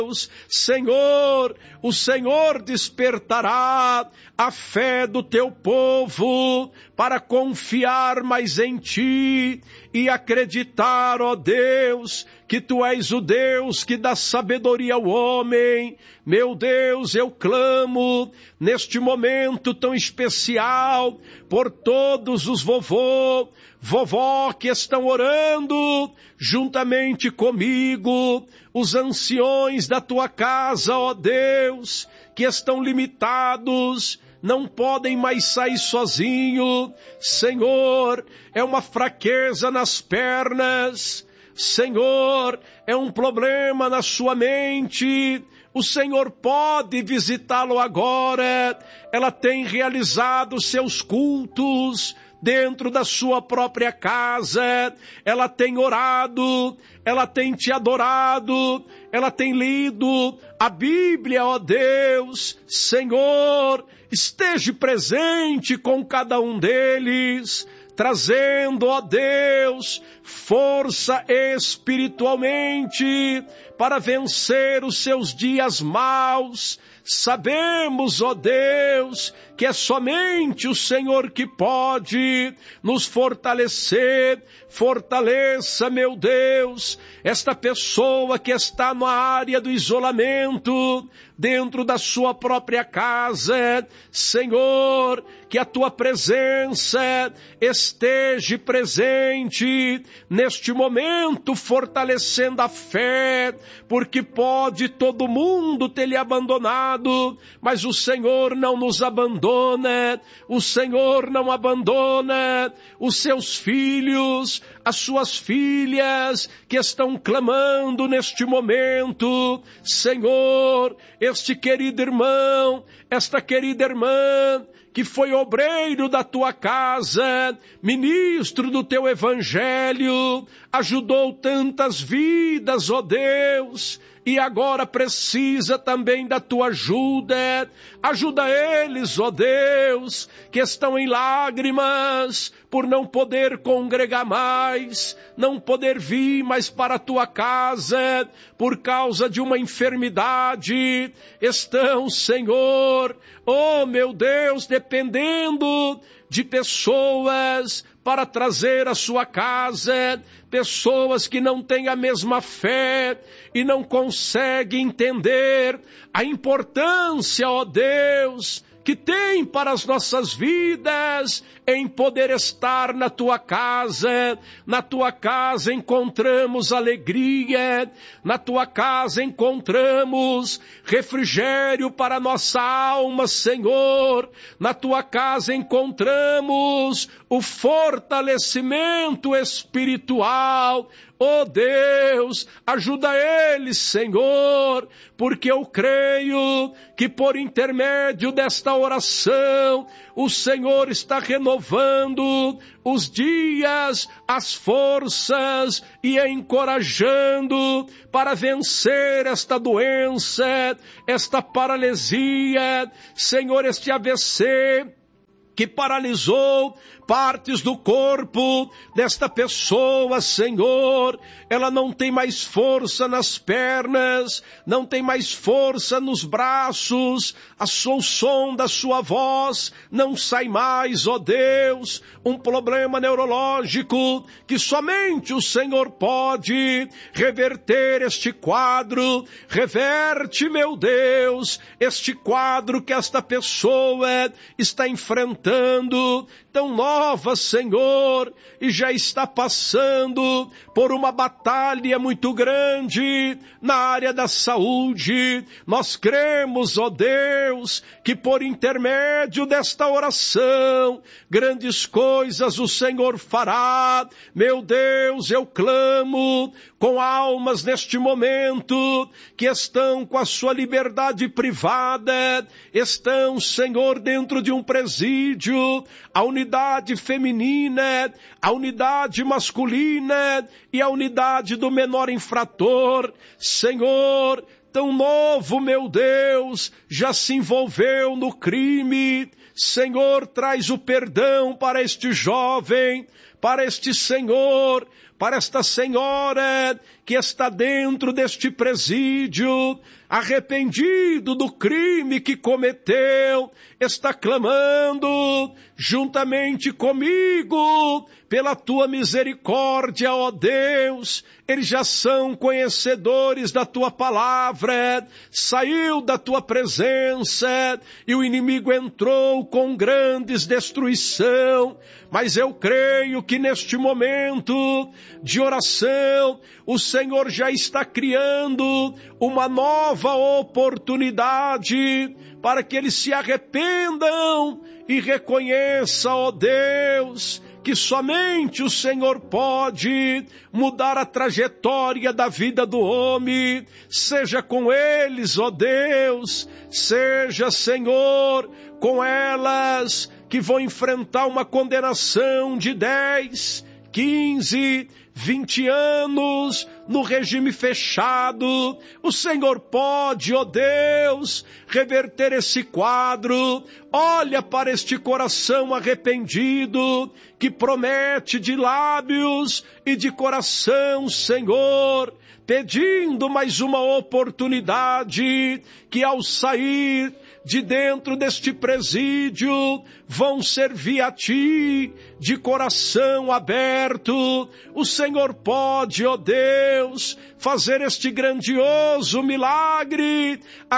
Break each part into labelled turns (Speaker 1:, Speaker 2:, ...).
Speaker 1: Senhor, o Senhor despertará a fé do teu povo para confiar mais em ti e acreditar, ó Deus, que tu és o Deus que dá sabedoria ao homem. Meu Deus, eu clamo neste momento tão especial por todos os vovó que estão orando juntamente comigo, os anciões da tua casa, ó Deus, que estão limitados, não podem mais sair sozinho. Senhor, é uma fraqueza nas pernas, Senhor, é um problema na sua mente. O Senhor pode visitá-lo agora. Ela tem realizado seus cultos dentro da sua própria casa, ela tem orado, ela tem te adorado, ela tem lido a Bíblia, ó Deus. Senhor, esteja presente com cada um deles, trazendo, ó Deus, força espiritualmente para vencer os seus dias maus. Sabemos, ó Deus, que é somente o Senhor que pode nos fortalecer. Fortaleça, meu Deus, esta pessoa que está na área do isolamento, dentro da sua própria casa. Senhor, que a tua presença esteja presente neste momento, fortalecendo a fé, porque pode todo mundo ter lhe abandonado, mas o Senhor não nos abandona. O Senhor não abandona os seus filhos, as suas filhas que estão clamando neste momento. Senhor, este querido irmão, esta querida irmã, que foi obreiro da tua casa, ministro do teu evangelho, ajudou tantas vidas, ó Deus, e agora precisa também da tua ajuda. Ajuda eles, ó Deus, que estão em lágrimas por não poder congregar mais, não poder vir mais para a tua casa por causa de uma enfermidade. Estão, Senhor, oh meu Deus, dependendo de pessoas para trazer à sua casa, pessoas que não têm a mesma fé e não conseguem entender a importância, ó Deus, que tem para as nossas vidas em poder estar na tua casa. Na tua casa encontramos alegria, na tua casa encontramos refrigério para a nossa alma, Senhor. Na tua casa encontramos o fortalecimento espiritual. Oh Deus, ajuda eles, Senhor, porque eu creio que por intermédio desta oração, o Senhor está renovando os dias, as forças e encorajando para vencer esta doença, esta paralisia, Senhor, este AVC, que paralisou partes do corpo desta pessoa, Senhor. Ela não tem mais força nas pernas, não tem mais força nos braços, o som da sua voz não sai mais, ó Deus. Um problema neurológico que somente o Senhor pode reverter este quadro. Reverte, meu Deus, este quadro que esta pessoa está enfrentando, tão nova, Senhor, e já está passando por uma batalha muito grande na área da saúde. Nós cremos, ó Deus, que por intermédio desta oração, grandes coisas o Senhor fará. Meu Deus, eu clamo com almas neste momento que estão com a sua liberdade privada, estão, Senhor, dentro de um presídio, a unidade feminina, a unidade masculina e a unidade do menor infrator. Senhor, tão novo, meu Deus, já se envolveu no crime. Senhor, traz o perdão para este jovem, para este senhor, para esta senhora que está dentro deste presídio, arrependido do crime que cometeu, está clamando juntamente comigo pela tua misericórdia, ó Deus. Eles já são conhecedores da tua palavra, saiu da tua presença e o inimigo entrou com grandes destruição. Mas eu creio que neste momento de oração, o Senhor já está criando uma nova oportunidade para que eles se arrependam e reconheçam, ó Deus, que somente o Senhor pode mudar a trajetória da vida do homem. Seja com eles, ó Deus, seja, Senhor, com elas que vão enfrentar uma condenação de 10, 15, 20 anos no regime fechado. O Senhor pode, ó Deus, reverter esse quadro. Olha para este coração arrependido que promete de lábios e de coração, Senhor, pedindo mais uma oportunidade, que ao sair de dentro deste presídio vão servir a Ti de coração aberto. O Senhor pode, ó Deus, fazer este grandioso milagre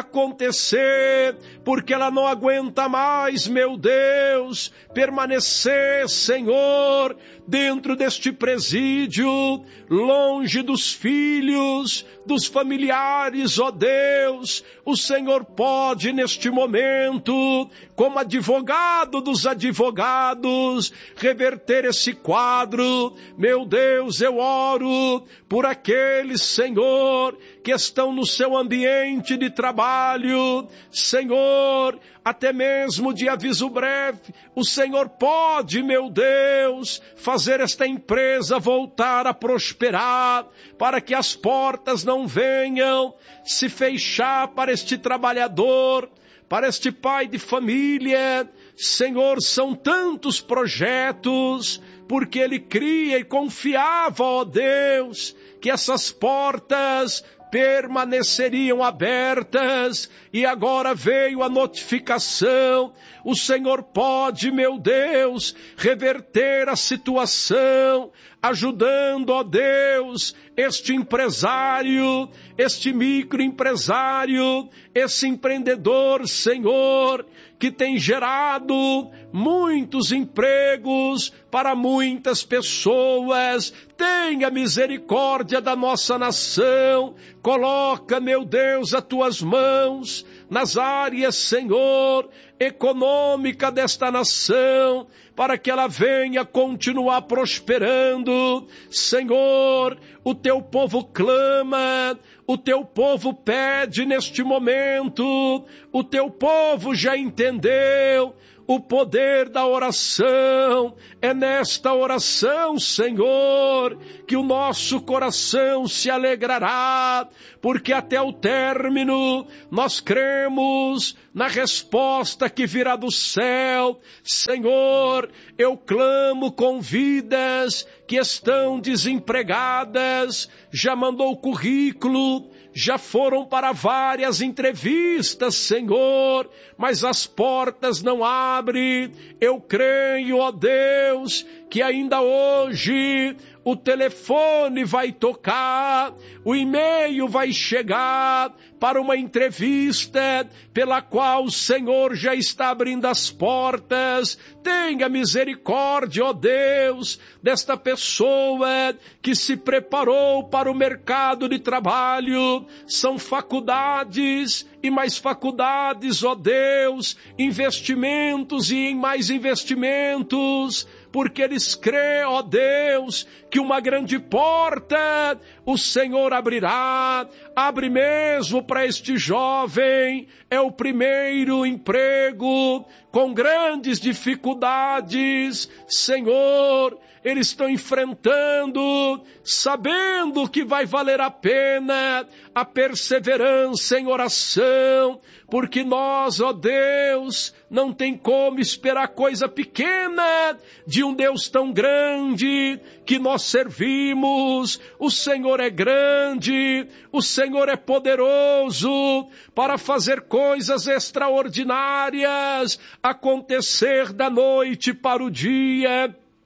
Speaker 1: acontecer, porque ela não aguenta mais, meu Deus, permanecer, Senhor, dentro deste presídio, longe dos filhos, dos familiares, ó Deus. O Senhor pode neste momento, como advogado dos advogados, reverter esse quadro. Meu Deus, eu oro por aqueles, Senhor, que estão no seu ambiente de trabalho, Senhor, até mesmo de aviso breve. O Senhor pode, meu Deus, fazer esta empresa voltar a prosperar, para que as portas não venham se fechar para este trabalhador, para este pai de família. Senhor, são tantos projetos, porque ele cria e confiava, ó Deus, que essas portas permaneceriam abertas, e agora veio a notificação. O Senhor pode, meu Deus, reverter a situação, ajudando, ó Deus, este empresário, este microempresário, esse empreendedor, Senhor, que tem gerado muitos empregos para muitas pessoas. Tenha misericórdia da nossa nação. Coloca, meu Deus, as tuas mãos nas áreas, Senhor, econômica desta nação, para que ela venha continuar prosperando. Senhor, o teu povo clama, o teu povo pede neste momento, o teu povo já entendeu o poder da oração. É nesta oração, Senhor, que o nosso coração se alegrará, porque até o término nós cremos na resposta que virá do céu. Senhor, eu clamo com vidas que estão desempregadas, já mandou currículo, já foram para várias entrevistas, Senhor, mas as portas não abrem. Eu creio, ó Deus, que ainda hoje o telefone vai tocar, o e-mail vai chegar para uma entrevista pela qual o Senhor já está abrindo as portas. Tenha misericórdia, ó Deus, desta pessoa que se preparou para o mercado de trabalho. São faculdades e mais faculdades, ó Deus, investimentos e em mais investimentos, porque eles creem, ó Deus, que uma grande porta o Senhor abrirá. Abre mesmo para este jovem, é o primeiro emprego, com grandes dificuldades. Senhor, eles estão enfrentando, sabendo que vai valer a pena a perseverança em oração, porque nós, ó Deus, não tem como esperar coisa pequena de um Deus tão grande que nós servimos. O Senhor é grande, o Senhor é poderoso para fazer coisas extraordinárias acontecer da noite para o dia.